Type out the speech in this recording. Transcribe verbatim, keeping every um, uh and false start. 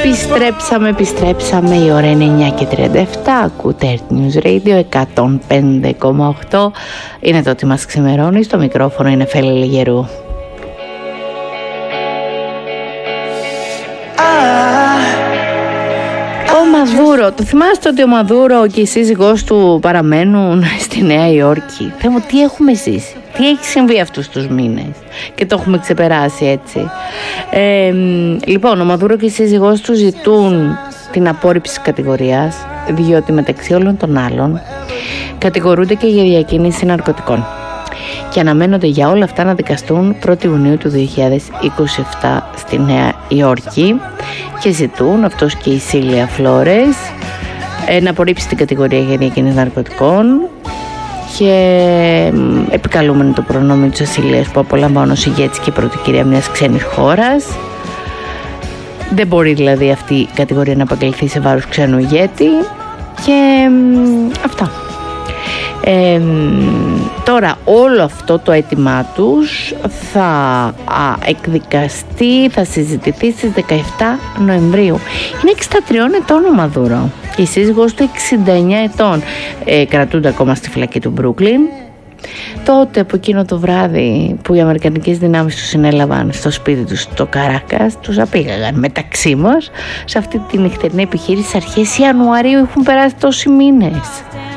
Επιστρέψαμε, επιστρέψαμε. Η ώρα είναι εννιά και τριάντα επτά. Ακούτε Earth News Radio εκατόν πέντε κόμμα οκτώ. Είναι το ότι μας ξημερώνει. Στο μικρόφωνο είναι Φέλη Λιγερού. Ο Μαδούρο, το θυμάστε ότι ο Μαδούρο και η σύζυγός του παραμένουν στη Νέα Υόρκη? Θεέ μου, τι έχουμε ζήσει, τι έχει συμβεί αυτούς τους μήνες και το έχουμε ξεπεράσει έτσι. Ε, λοιπόν, ο Μαδούρο και η σύζυγός του ζητούν την απόρριψη της κατηγορίας, διότι μεταξύ όλων των άλλων κατηγορούνται και για διακίνηση ναρκωτικών και αναμένονται για όλα αυτά να δικαστούν πρώτη Ιουνίου του δύο χιλιάδες είκοσι επτά στη Νέα Υόρκη και ζητούν, αυτός και η Σίλια Φλόρες, να απορρίψει την κατηγορία για διακίνηση ναρκωτικών και επικαλούμενοι το προνόμιο της ασυλίας που απολαμβάνουν ως ηγέτης και πρώτη κυρία μιας ξένης χώρας. Δεν μπορεί δηλαδή αυτή η κατηγορία να απαγγελθεί σε βάρος ξένου ηγέτη και αυτά. Ε, τώρα όλο αυτό το αίτημά τους θα α, εκδικαστεί, θα συζητηθεί στις δεκαεπτά Νοεμβρίου. Είναι εξήντα τριών ετών ο Μαδούρο και η σύζυγός του εξήντα εννιά ετών. ε, Κρατούνται ακόμα στη φυλακή του Μπρούκλιν. Τότε από εκείνο το βράδυ που οι αμερικανικές δυνάμεις τους συνέλαβαν στο σπίτι τους στο Καράκας, τους απήγαγαν μεταξύ μας σε αυτή τη νυχτερινή επιχείρηση αρχές Ιανουαρίου. Έχουν περάσει τόσοι μήνες.